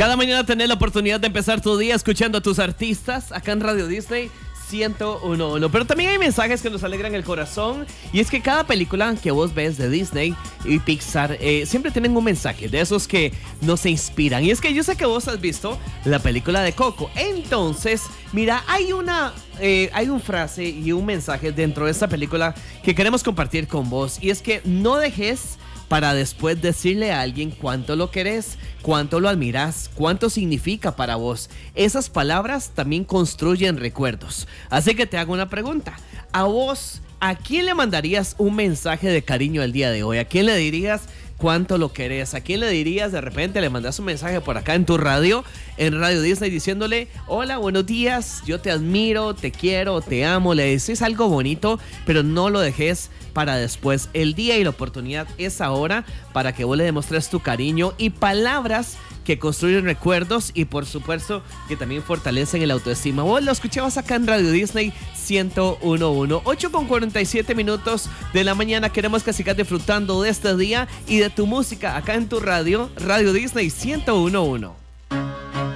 Cada mañana tenés la oportunidad de empezar tu día escuchando a tus artistas acá en Radio Disney 101.1. Pero también hay mensajes que nos alegran el corazón. Y es que cada película que vos ves de Disney y Pixar siempre tienen un mensaje de esos que nos inspiran. Y es que yo sé que vos has visto la película de Coco. Entonces, mira, hay un frase y un mensaje dentro de esta película que queremos compartir con vos. Y es que no dejes para después decirle a alguien cuánto lo querés, cuánto lo admirás, cuánto significa para vos. Esas palabras también construyen recuerdos. Así que te hago una pregunta. A vos, ¿a quién le mandarías un mensaje de cariño el día de hoy? ¿A quién le dirías cuánto lo querés? ¿A quién le dirías? De repente le mandas un mensaje por acá en tu radio, en Radio Disney, diciéndole: hola, buenos días, yo te admiro, te quiero, te amo. Le decís algo bonito, pero no lo dejes para después. El día y la oportunidad es ahora para que vos le demuestres tu cariño y palabras que construyen recuerdos y por supuesto que también fortalecen el autoestima. Vos lo escuchabas acá en Radio Disney 101.1. 8:47 de la mañana. Queremos que sigas disfrutando de este día y de tu música acá en tu radio, Radio Disney 101.1.